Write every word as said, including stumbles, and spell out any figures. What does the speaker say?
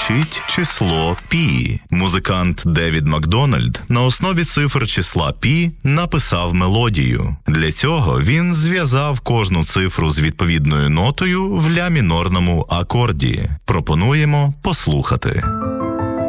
звучить число пі. Музикант Девід Макдональд на основі цифр числа пі написав мелодію. Для цього він зв'язав кожну цифру з відповідною нотою в ля мінорному акорді. Пропонуємо послухати.